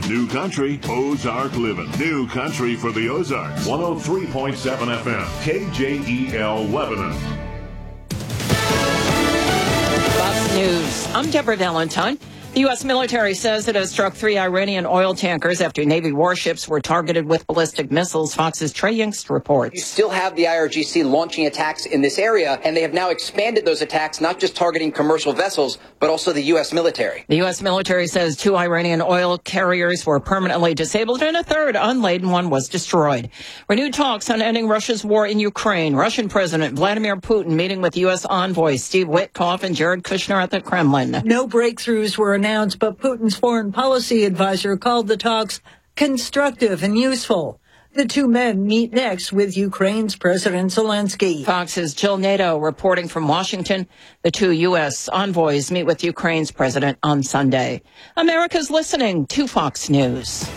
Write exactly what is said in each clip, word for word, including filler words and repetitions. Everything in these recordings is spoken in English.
New Country, Ozark Living. New Country for the Ozarks. one oh three point seven F M, K J E L Lebanon. Fox News. I'm Deborah Valentine. The U S military says it has struck three Iranian oil tankers after Navy warships were targeted with ballistic missiles. Fox's Trey Yingst reports. You still have the I R G C launching attacks in this area, and they have now expanded those attacks, not just targeting commercial vessels, but also the U S military. The U S military says two Iranian oil carriers were permanently disabled, and a third unladen one was destroyed. Renewed talks on ending Russia's war in Ukraine. Russian President Vladimir Putin meeting with U S envoys Steve Witkoff and Jared Kushner at the Kremlin. No breakthroughs were announced. Announced, but Putin's foreign policy advisor called the talks constructive and useful. The two men meet next with Ukraine's President Zelensky. Fox's Jill Nato reporting from Washington. The two U S envoys meet with Ukraine's president on Sunday. America's listening to Fox News.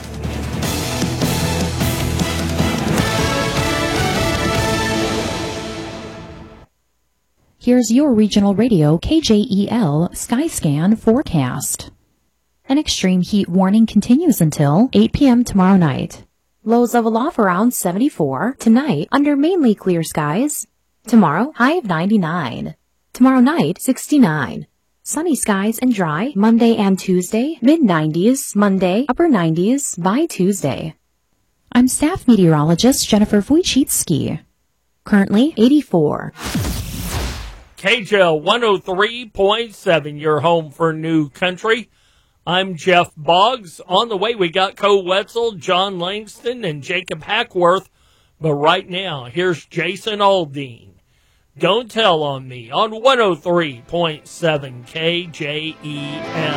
Here's your regional radio K J E L Skyscan forecast. An extreme heat warning continues until eight p.m. tomorrow night. Lows level off around seventy-four. Tonight, under mainly clear skies. Tomorrow, high of ninety-nine. Tomorrow night, sixty-nine. Sunny skies and dry Monday and Tuesday, mid nineties. Monday, upper nineties by Tuesday. I'm staff meteorologist Jennifer Wojcicki. Currently, eighty-four. K J L one oh three point seven, your home for New Country. I'm Jeff Boggs. On the way, we got Co Wetzel, John Langston, and Jacob Hackworth. But right now, here's Jason Aldean. Don't Tell on Me on one oh three point seven K J E L.